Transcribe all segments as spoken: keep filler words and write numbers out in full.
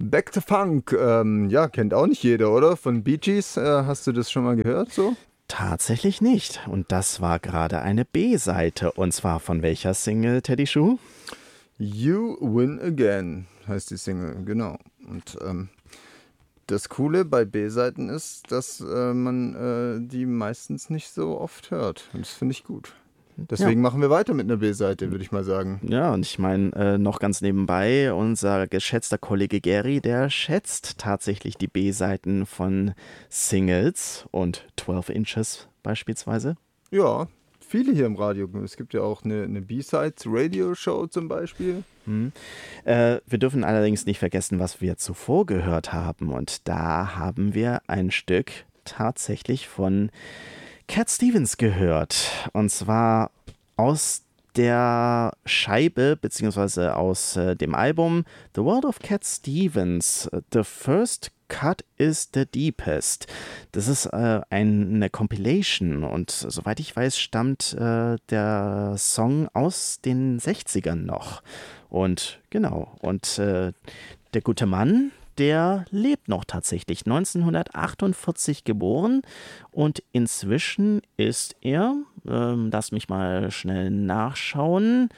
Back to Funk, ähm, ja, kennt auch nicht jeder, oder? Von Bee Gees, äh, hast du das schon mal gehört so? Tatsächlich nicht. Und das war gerade eine B-Seite. Und zwar von welcher Single, Teddy Schuh? You Win Again heißt die Single, genau. Und ähm, das Coole bei B-Seiten ist, dass äh, man äh, die meistens nicht so oft hört. Und das finde ich gut. Deswegen ja. machen wir weiter mit einer B-Seite, würde ich mal sagen. Ja, und ich meine, äh, noch ganz nebenbei, unser geschätzter Kollege Gary, der schätzt tatsächlich die B-Seiten von Singles und zwölf Inches beispielsweise. Ja, viele hier im Radio. Es gibt ja auch eine, eine B-Sides-Radio-Show zum Beispiel. Hm. Äh, wir dürfen allerdings nicht vergessen, was wir zuvor gehört haben. Und da haben wir ein Stück tatsächlich von Cat Stevens gehört. Und zwar aus der Scheibe, beziehungsweise aus äh, dem Album The World of Cat Stevens, The First Cut is the Deepest. Das ist äh, ein, eine Compilation und soweit ich weiß, stammt äh, der Song aus den sechzigern noch. Und genau, und äh, der gute Mann, der lebt noch tatsächlich, neunzehnhundertachtundvierzig geboren und inzwischen ist er, ähm, lass mich mal schnell nachschauen,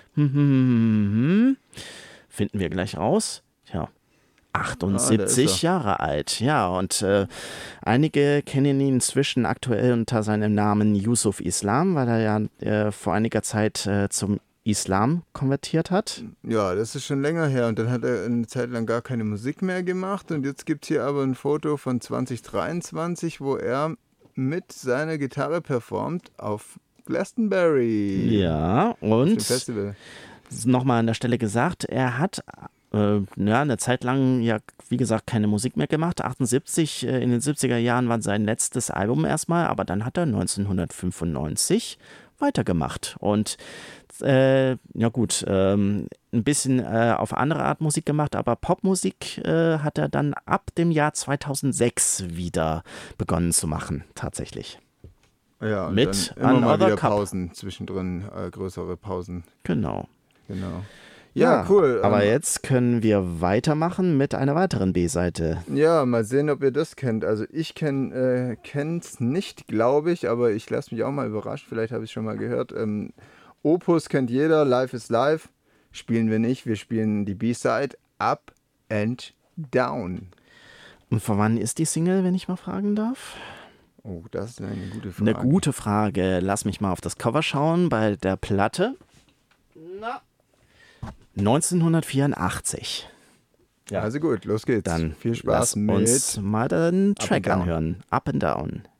finden wir gleich raus, ja, achtundsiebzig ah, Jahre alt, ja, und äh, einige kennen ihn inzwischen aktuell unter seinem Namen Yusuf Islam, weil er ja äh, vor einiger Zeit äh, zum Islam konvertiert hat. Ja, das ist schon länger her und dann hat er eine Zeit lang gar keine Musik mehr gemacht und jetzt gibt es hier aber ein Foto von zwanzig dreiundzwanzig, wo er mit seiner Gitarre performt auf Glastonbury. Ja, und nochmal an der Stelle gesagt, er hat äh, ja, eine Zeit lang, ja, wie gesagt, keine Musik mehr gemacht. achtundsiebzig, äh, in den siebziger Jahren war sein letztes Album erstmal, aber dann hat er neunzehnhundertfünfundneunzig weitergemacht und äh, ja gut, ähm, ein bisschen äh, auf andere Art Musik gemacht, aber Popmusik äh, hat er dann ab dem Jahr zweitausendsechs wieder begonnen zu machen, tatsächlich. Ja, und mit dann immer mal wieder Cup. Pausen zwischendrin, äh, größere Pausen. Genau. Genau. Ja, ja, cool. Aber ähm, jetzt können wir weitermachen mit einer weiteren B-Seite. Ja, mal sehen, ob ihr das kennt. Also ich kenne äh, es nicht, glaube ich, aber ich lasse mich auch mal überraschen. Vielleicht habe ich es schon mal gehört. Ähm, Opus kennt jeder, Life is Life. Spielen wir nicht, wir spielen die B-Side Up and Down. Und von wann ist die Single, wenn ich mal fragen darf? Oh, das ist eine gute Frage. Eine gute Frage. Lass mich mal auf das Cover schauen bei der Platte. Na. neunzehnhundertvierundachtzig. Ja, also gut, los geht's. Dann viel Spaß lass mit uns mal den Track anhören. Up and Down.